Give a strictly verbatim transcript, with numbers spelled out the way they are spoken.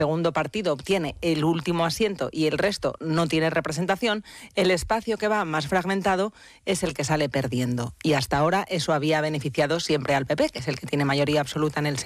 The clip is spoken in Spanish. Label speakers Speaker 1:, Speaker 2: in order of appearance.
Speaker 1: segundo partido obtiene el último asiento y el resto no tiene representación, el espacio que va más fragmentado es el que sale perdiendo. Y hasta ahora eso había beneficiado siempre al P P, que es el que tiene mayoría absoluta en el